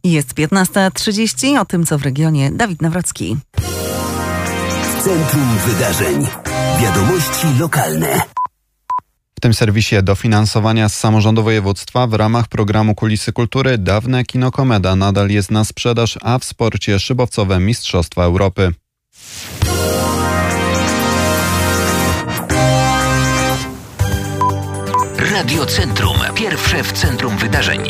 Jest 15:30, o tym co w regionie Dawid Nawrocki. Centrum Wydarzeń. Wiadomości lokalne. W tym serwisie dofinansowania z samorządu województwa w ramach programu Kulisy Kultury dawne kino Komeda nadal jest na sprzedaż, a w sporcie szybowcowe Mistrzostwa Europy. Radio Centrum. Pierwsze w centrum wydarzeń.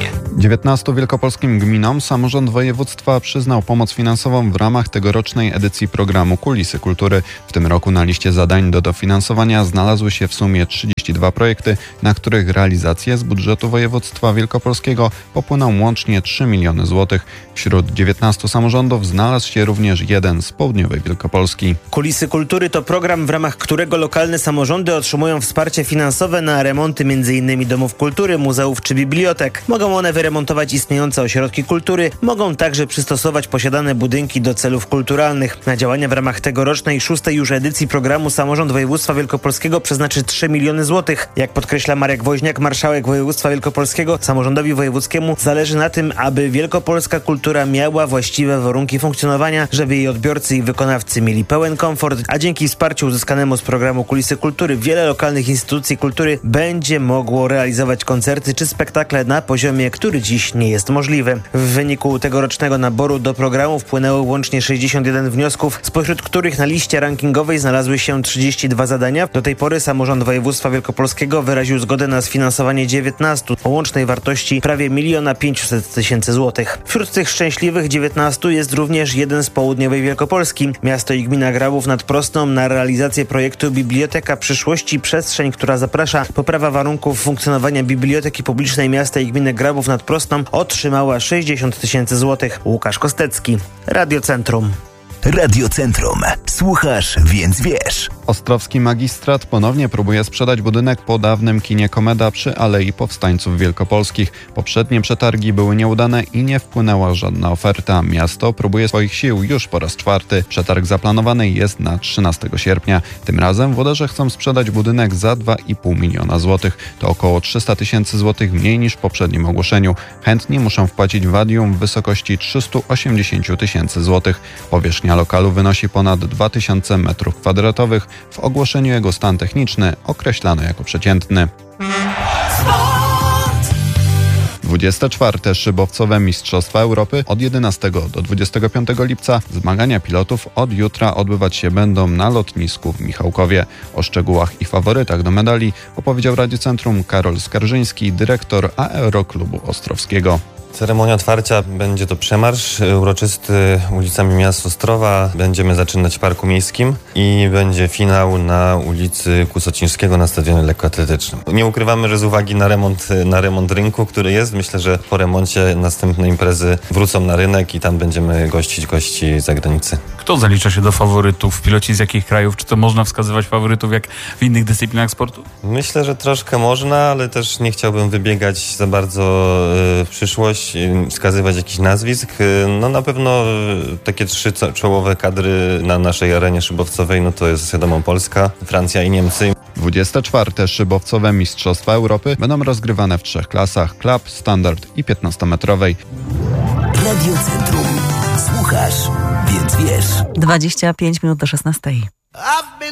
19 wielkopolskim gminom samorząd województwa przyznał pomoc finansową w ramach tegorocznej edycji programu Kulisy Kultury. W tym roku na liście zadań do dofinansowania znalazły się w sumie 32 projekty, na których realizację z budżetu województwa wielkopolskiego popłyną łącznie 3 miliony złotych. Wśród 19 samorządów znalazł się również jeden z południowej Wielkopolski. Kulisy Kultury to program, w ramach którego lokalne samorządy otrzymują wsparcie finansowe na remonty m.in. domów kultury, muzeów czy bibliotek. Mogą one wyremontować istniejące ośrodki kultury, mogą także przystosować posiadane budynki do celów kulturalnych. Na działania w ramach tegorocznej 6. już edycji programu samorząd województwa wielkopolskiego przeznaczy 3 miliony złotych. Jak podkreśla Marek Woźniak, marszałek województwa wielkopolskiego, samorządowi wojewódzkiemu zależy na tym, aby wielkopolska kultura miała właściwe warunki funkcjonowania, żeby jej odbiorcy i wykonawcy mieli pełen komfort, a dzięki wsparciu uzyskanemu z programu Kulisy Kultury wiele lokalnych instytucji kultury będzie mogło realizować koncerty czy spektakle na poziomie, który dziś nie jest możliwy. W wyniku tegorocznego naboru do programu wpłynęło łącznie 61 wniosków, spośród których na liście rankingowej znalazły się 32 zadania. Do tej pory samorząd województwa wielkopolskiego wyraził zgodę na sfinansowanie 19 o łącznej wartości prawie 1 500 000 złotych. Wśród tych szczęśliwych 19 jest również jeden z południowej Wielkopolski. Miasto i gmina Grabów nad Prosną na realizację projektu Biblioteka Przyszłości, przestrzeń, która zaprasza, poprawa warunków funkcjonowania Biblioteki Publicznej miasta i gminy Grabów nad Prosną, otrzymała 60 000 złotych. Łukasz Kostecki, Radio Centrum. Radio Centrum. Słuchasz, więc wiesz. Ostrowski Magistrat ponownie próbuje sprzedać budynek po dawnym kinie Komeda przy Alei Powstańców Wielkopolskich. Poprzednie przetargi były nieudane i nie wpłynęła żadna oferta. Miasto próbuje swoich sił już po raz 4. Przetarg zaplanowany jest na 13 sierpnia. Tym razem włodarze chcą sprzedać budynek za 2,5 miliona złotych. To około 300 000 złotych mniej niż w poprzednim ogłoszeniu. Chętni muszą wpłacić wadium w wysokości 380 000 złotych. Powierzchnia lokalu wynosi ponad 2000 m2. W ogłoszeniu jego stan techniczny określano jako przeciętny. 24. szybowcowe Mistrzostwa Europy od 11 do 25 lipca. Zmagania pilotów od jutra odbywać się będą na lotnisku w Michałkowie. O szczegółach i faworytach do medali opowiedział Radio Centrum Karol Skarżyński, dyrektor Aeroklubu Ostrowskiego. Ceremonia otwarcia będzie to przemarsz uroczysty ulicami miasta Ostrowa. Będziemy zaczynać w Parku Miejskim i będzie finał na ulicy Kusocińskiego na stadionie lekkoatletycznym. Nie ukrywamy, że z uwagi na remont rynku, który jest, myślę, że po remoncie następne imprezy wrócą na rynek i tam będziemy gościć gości z zagranicy. Kto zalicza się do faworytów? Piloci z jakich krajów? Czy to można wskazywać faworytów jak w innych dyscyplinach sportu? Myślę, że troszkę można, ale też nie chciałbym wybiegać za bardzo w przyszłość, wskazywać jakichś nazwisk. No na pewno takie 3 czołowe kadry na naszej arenie szybowcowej, no to jest wiadomo Polska, Francja i Niemcy. 24. szybowcowe Mistrzostwa Europy będą rozgrywane w 3 klasach: klub, standard i 15-metrowej. Radio Centrum. Słuchasz, więc wiesz. 25 minut do 16.